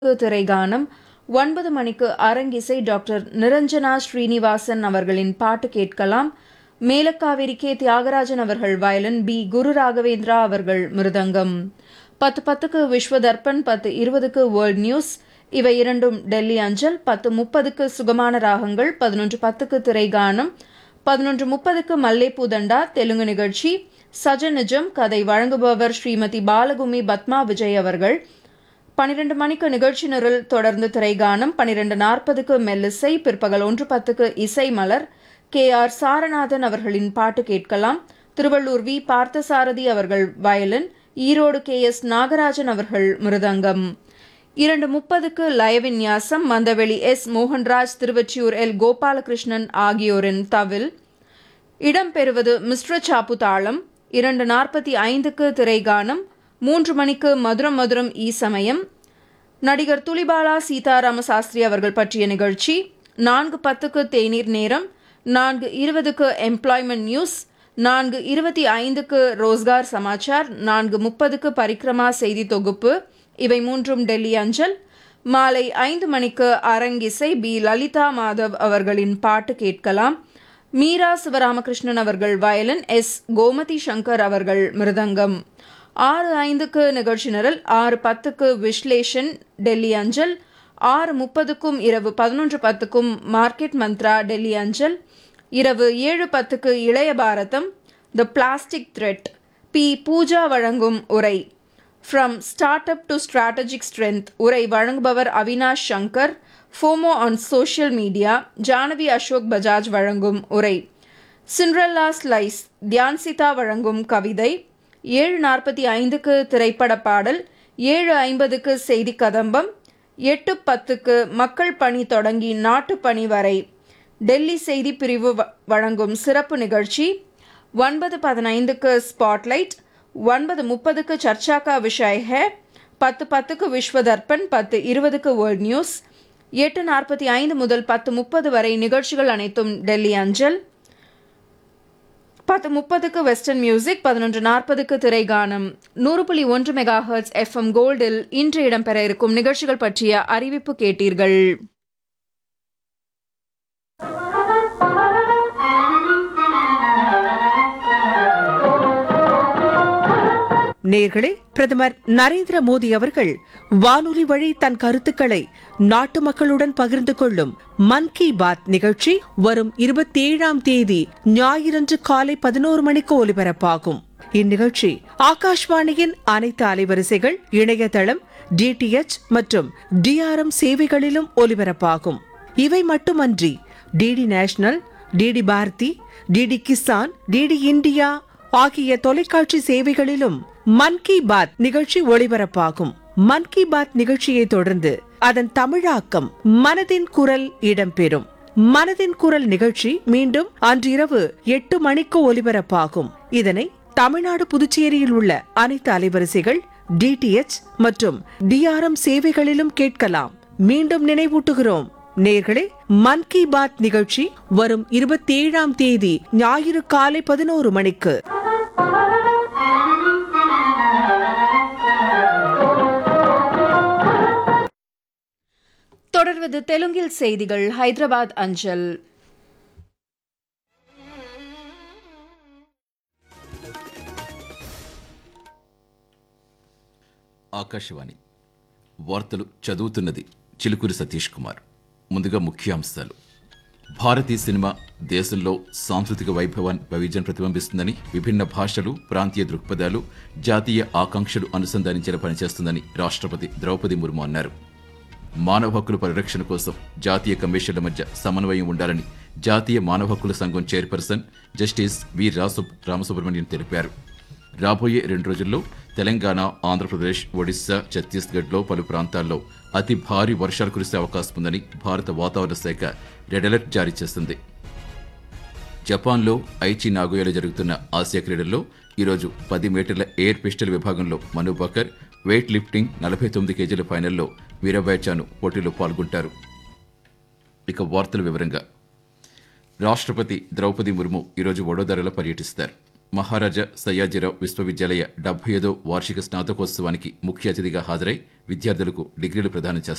திரைகானம் 9 மணிக்கு அரங்கிசை டாக்டர் நிரஞ்சனா ஸ்ரீனிவாசன் அவர்களின் பாட்டு கேட்கலாம். மேலக்காவிரி கே தியாகராஜன் அவர்கள் வயலின், பி குரு ராகவேந்திரா அவர்கள் மிருதங்கம். 10:10க்கு விஸ்வ தர்ப்பண், 10:20க்கு வேர்ல்ட் நியூஸ். இவை இரண்டும் டெல்லி அஞ்சல். 10:30க்கு சுகமான ராகங்கள், 11:10க்கு திரைகானம், 11:30க்கு மல்லேப்பூ தண்டா தெலுங்கு நிகழ்ச்சி. சஜநிஜம் கதை வழங்குபவர் ஸ்ரீமதி பாலகுமி பத்மா விஜய் அவர்கள். 12 மணிக்கு நிகழ்ச்சி நிரல், தொடர்ந்து திரைகானம். 12:40க்கு மெல்லிசை. பிற்பகல் 1:10க்கு இசை மலர். கே.ஆர். சாரநாதன் அவர்களின் பாட்டு கேட்கலாம். திருவள்ளூர் வி. பார்த்தசாரதி அவர்கள் வயலின், ஈரோடு கே.எஸ். நாகராஜன் அவர்கள் மிருதங்கம். 2:30க்கு லயவின்யாசம், மந்தவெளி எஸ். மோகன்ராஜ், திருவொற்றியூர் எல். கோபாலகிருஷ்ணன் ஆகியோரின் தவில். இடம்பெறுவது மிஸ்ர சாப்பு தாளம். 2:45க்கு திரைகானம். 3 மணிக்கு மதுரம் மதுரம் ஈ சமயம், நடிகர் துலிபாலா சீதாராம சாஸ்திரி அவர்கள் பற்றிய நிகழ்ச்சி. 4:10க்கு தேநீர் நேரம். 4:20க்கு எம்ப்ளாய்மெண்ட் நியூஸ். 4:25க்கு ரோஸ்கார் சமாச்சார். 4:30க்கு பரிக்ரமா செய்தி தொகுப்பு. இவை மூன்றும் டெல்லி அஞ்சல். மாலை 5 மணிக்கு அரங்கிசை, பி லலிதா மாதவ் அவர்களின் பாட்டு கேட்கலாம். மீரா சிவராமகிருஷ்ணன் அவர்கள் வயலின், எஸ். கோமதி சங்கர் அவர்கள் மிருதங்கம். 6:05க்கு நிகழ்ச்சி நிரல். 6:10க்கு விஸ்லேஷன் டெல்லி அஞ்சல். 6:30க்கும் இரவு 11:10க்கும் மார்க்கெட் மந்த்ரா டெல்லி அஞ்சல். இரவு 7:10க்கு இளைய பாரதம், த பிளாஸ்டிக் த்ரெட், பி பூஜா வழங்கும் உரை. From start up to strategic strength. உரை வழங்குபவர் Avinash Shankar. FM on social media, Jahnavi Ashok Bajaj வழங்கும் உரை. சிண்ட்ரெல்லா ஸ்லைஸ், தியான்சிதா வழங்கும் கவிதை. 7:45க்கு திரைப்பட பாடல். 7:50க்கு செய்தி கதம்பம். 8:10க்கு மக்கள் பணி தொடங்கி நாட்டுப்பணி வரை டெல்லி செய்தி பிரிவு வழங்கும் சிறப்பு நிகழ்ச்சி. 9:15க்கு ஸ்பாட்லைட். 9:30க்கு சர்ச்சா கா விஷய் ஹை. 10:10க்கு விஸ்வ தர்ப்பண். 10:20க்கு வேர்ல்ட் நியூஸ். 8:45 முதல் 10:30 வரை நிகழ்ச்சிகள் அனைத்தும் டெல்லி அஞ்சல். 10:30க்கு வெஸ்டர்ன் மியூசிக். 11:40க்கு திரைகானம். 100.1 மெகாஹெர்ட்ஸ் எஃப்எம் கோல்டில் இன்று இடம்பெற இருக்கும் நிகழ்ச்சிகள் பற்றிய அறிவிப்பு கேட்டீர்கள். நேயர்களே, பிரதமர் நரேந்திர மோடி அவர்கள் வானொலி வழி தன் கருத்துக்களை நாட்டு மக்களுடன் பகிர்ந்து கொள்ளும் மன் கி பாத் நிகழ்ச்சி வரும் 27ஆம் தேதி ஞாயிறன்று காலை 11 மணிக்கு ஒலிபரப்பாகும். இந்நிகழ்ச்சி ஆகாஷ்வாணியின் அனைத்து அலைவரிசைகள், இணையதளம், டிடிஎச் மற்றும் டிஆர்எம் சேவைகளிலும் ஒலிபரப்பாகும். இவை மட்டுமன்றி DD national, DD Bharathi, DD Kisan, DD India ஆகிய தொலைக்காட்சி சேவைகளிலும் மன் கி பாத் நிகழ்ச்சி ஒளிபரப்பாகும். மன் கி பாத் நிகழ்ச்சியை தொடர்ந்து அதன் தமிழாக்கம் மனதின் குரல் இடம்பெறும். மனதின் குரல் நிகழ்ச்சி மீண்டும் அன்றிரவு 8 மணிக்கு ஒலிபரப்பாகும். இதனை தமிழ்நாடு, புதுச்சேரியில் உள்ள அனைத்து அலைவரிசைகள், டிடிஎச் மற்றும் டிஆர்எம் சேவைகளிலும் கேட்கலாம். மீண்டும் நினைவூட்டுகிறோம் நேயர்களே, மன் கி பாத் நிகழ்ச்சி வரும் 27ஆம் தேதி ஞாயிறு காலை 11 மணிக்கு. தொடர்வது தெலுங்கில் செய்திகள், ஹைதராபாத் அஞ்சல். ఆకాశవాణి వార్తలు చదువుతున్నది చిలుకూరి సతీష్ కుమార్. ముందుగా ముఖ్యాంశాలు. భారతీయ సినిమా దేశంలో సాంస్కృతిక వైవిధ్యాన్ని ప్రతిబింబిస్తుందని, విభిన్న భాషలు, ప్రాంతీయ దృక్పథాలు, జాతీయ ఆకాంక్షలు అనుసంధానించేలా పనిచేస్తుందని రాష్ట్రపతి ద్రౌపది ముర్ము అన్నారు. మానవ హక్కుల పరిరక్షణ కోసం జాతీయ కమిషన్ల మధ్య సమన్వయం ఉండాలని జాతీయ మానవ హక్కుల సంఘం చైర్పర్సన్ జస్టిస్ వి రామసుబ్రహ్మణ్యన్ తెలిపారు. రాబోయే 2 రోజుల్లో తెలంగాణ, ఆంధ్రప్రదేశ్, ఒడిశా, ఛత్తీస్గఢ్లో పలు ప్రాంతాల్లో అతి భారీ వర్షాలు కురిసే అవకాశం ఉందని భారత వాతావరణ శాఖ రెడ్ అలర్ట్ జారీ చేసింది. జపాన్లో ఐచి నాగోయాలో జరుగుతున్న ఆసియా క్రీడల్లో ఈరోజు 10 మీటర్ల ఎయిర్ పిస్టల్ విభాగంలో మను బకర్, వెయిట్ లిఫ్టింగ్ 49 కేజీల ఫైనల్లో వీరబాయ్ చాను పోటీలో పాల్గొంటారు. ఇక వార్తల వివరంగా. రాష్ట్రపతి ద్రౌపది ముర్ము ఈరోజు వడోదరలో పర్యటిస్తారు. మహారాజా సయ్యాజీరావు విశ్వవిద్యాలయ 75వ వార్షిక స్నాతకోత్సవానికి ముఖ్య అతిథిగా హాజరై విద్యార్థులకు డిగ్రీలు ప్రదానం చేస్తారు.